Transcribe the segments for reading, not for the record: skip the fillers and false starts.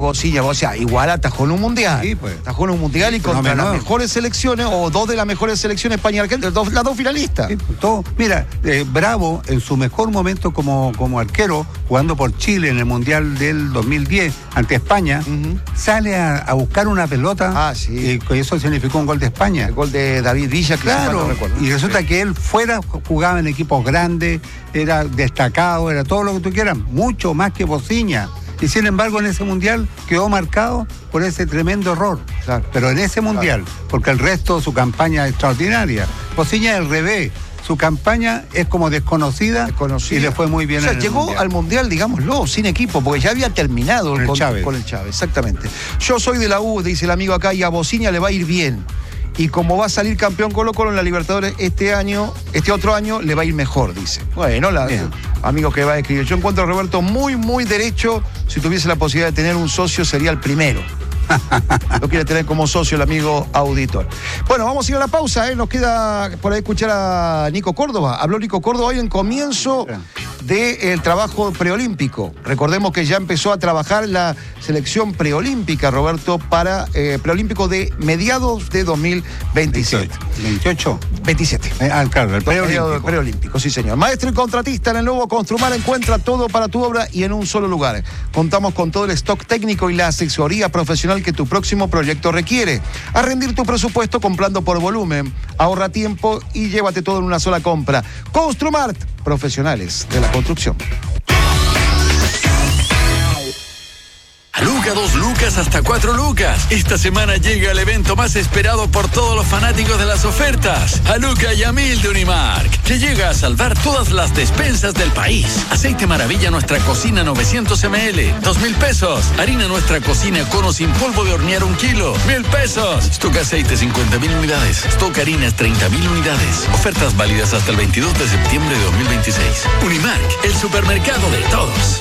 Bocilla, o sea, igual atajó en un mundial. Sí, pues. Atajó en un mundial y contra las mejores selecciones, o dos de las mejores selecciones, España y Argentina, las dos finalistas. Sí, pues, todo. Mira, Bravo, en su mejor momento como arquero, jugando por Chile en el mundial del 2010 ante España, sale a buscar una pelota. Sí. Y eso significó un gol de España. El gol de David Villa, que claro, no recuerdo. Y resulta que él jugaba en equipos grandes, era destacado, era todo lo que tú quieras, mucho más que Bociña. Y sin embargo en ese mundial quedó marcado por ese tremendo error. Claro. Pero en ese mundial, porque el resto, su campaña es extraordinaria. Bociña es al revés. Su campaña es como desconocida y le fue muy bien. O sea, en el llegó mundial. al mundial, digámoslo, sin equipo, porque ya había terminado con el Chávez, exactamente. Yo soy de la U, dice el amigo acá, y a Bociña le va a ir bien. Y como va a salir campeón Colo-Colo en la Libertadores este otro año, le va a ir mejor, dice. Bueno, amigo que va a escribir. Yo encuentro a Roberto muy, muy derecho. Si tuviese la posibilidad de tener un socio, sería el primero. Lo quiere tener como socio el amigo auditor. Bueno, vamos a ir a la pausa, Nos queda por ahí escuchar a Nico Córdoba. Habló Nico Córdoba hoy en comienzo del trabajo preolímpico. Recordemos que ya empezó a trabajar la selección preolímpica, Roberto, para preolímpico de mediados de 2027. 28. 27. Claro, el preolímpico, sí señor. Maestro y contratista en el nuevo Construmar encuentra todo para tu obra y en un solo lugar. Contamos con todo el stock técnico y la asesoría profesional que tu próximo proyecto requiere. A rendir tu presupuesto comprando por volumen. Ahorra tiempo y llévate todo en una sola compra. Construmart, profesionales de la construcción. A Luca, 2 lucas hasta 4 lucas. Esta semana llega el evento más esperado por todos los fanáticos de las ofertas. A Luca y a 1000 de Unimark, que llega a salvar todas las despensas del país. Aceite Maravilla Nuestra Cocina 900 ml, 2,000 pesos. Harina Nuestra Cocina Cono sin polvo de hornear 1 kilo, 1,000 pesos. Stock aceite 50,000 unidades. Stock harinas 30,000 unidades. Ofertas válidas hasta el 22 de septiembre de 2026. Unimark, el supermercado de todos.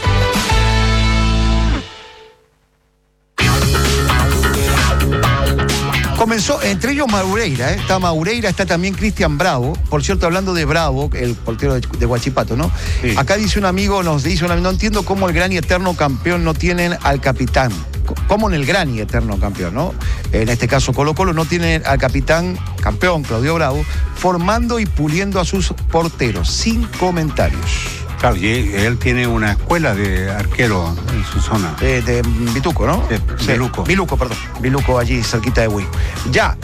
Comenzó, entre ellos Maureira, Está Maureira, está también Cristian Bravo. Por cierto, hablando de Bravo, el portero de Huachipato, ¿no? Sí. Acá dice un amigo, no entiendo cómo el gran y eterno campeón no tienen al capitán. Como en el gran y eterno campeón, ¿no? En este caso Colo-Colo no tiene al capitán campeón, Claudio Bravo, formando y puliendo a sus porteros, sin comentarios. Claro, y él tiene una escuela de arquero en su zona. De Vituco, ¿no? Sí. Viluco. Viluco, allí, cerquita de Huí. Ya,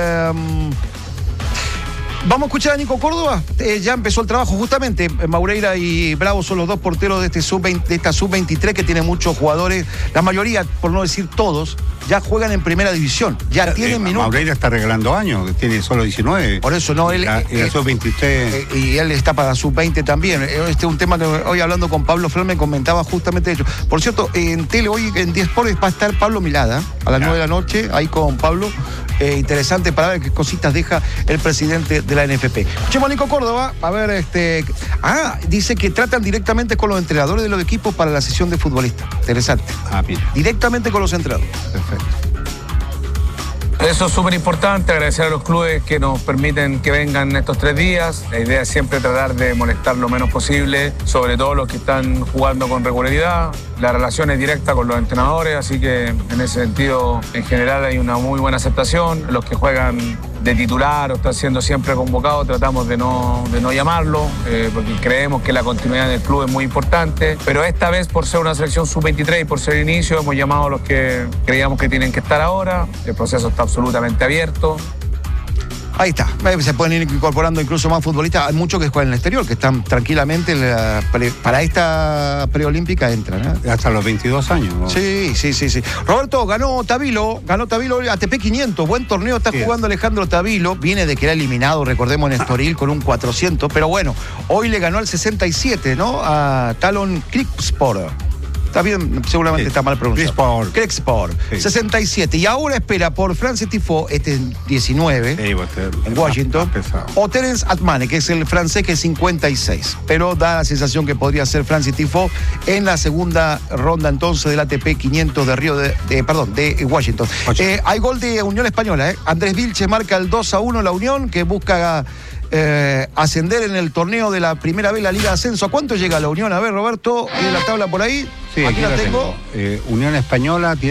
vamos a escuchar a Nico Córdoba. Ya empezó el trabajo justamente. Maureira y Bravo son los dos porteros de esta sub-23 que tiene muchos jugadores. La mayoría, por no decir todos, ya juegan en primera división. Ya tienen minutos. Maureira está regalando años, tiene solo 19. Por eso no, él. La sub-23. Y él está para sub-20 también. Este es un tema que hoy hablando con Pablo Flan me comentaba justamente de ello. Por cierto, en tele hoy en 10 Sports va a estar Pablo Milada a las 9 de la noche, ahí con Pablo. Interesante para ver qué cositas deja el presidente de la NFP. Escuchemos a Nico Córdoba, a ver, dice que tratan directamente con los entrenadores de los equipos para la sesión de futbolistas. Interesante. Mira. Directamente con los entrenadores. Perfecto. Eso es súper importante, agradecer a los clubes que nos permiten que vengan estos 3 días. La idea es siempre tratar de molestar lo menos posible, sobre todo los que están jugando con regularidad. La relación es directa con los entrenadores, así que en ese sentido, en general, hay una muy buena aceptación. Los que juegan de titular o están siendo siempre convocados, tratamos de no llamarlo, porque creemos que la continuidad del club es muy importante. Pero esta vez, por ser una selección sub-23 y por ser inicio, hemos llamado a los que creíamos que tienen que estar ahora. El proceso está absolutamente abierto. Ahí está, se pueden ir incorporando incluso más futbolistas. Hay muchos que juegan en el exterior, que están tranquilamente para esta preolímpica entran. Hasta los 22 años, ¿no? Sí. Roberto, ganó Tavilo ATP 500, buen torneo está jugando Alejandro Tavilo, viene de que era eliminado, recordemos, en Estoril con un 400, pero bueno, hoy le ganó al 67, ¿no? A Talon Kriegsport. Está bien, seguramente está mal pronunciado. Kriegsport. 67. Y ahora espera por Francis Tiafoe, 19, en Washington, o Terence Atmane, que es el francés, que es 56. Pero da la sensación que podría ser Francis Tiafoe en la segunda ronda entonces del ATP 500 de Washington. Hay gol de Unión Española, Andrés Vilches marca el 2-1 la Unión, que busca ascender en el torneo de la primera vez, la Liga de Ascenso. ¿A cuánto llega la Unión? A ver, Roberto, ¿tiene la tabla por ahí? Sí, aquí la tengo. Unión Española